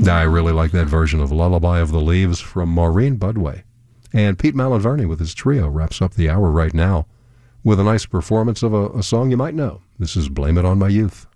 I really like that version of Lullaby of the Leaves from Maureen Budway. And Pete Malinverni with his trio wraps up the hour right now with a nice performance of a song you might know. This is Blame It on My Youth.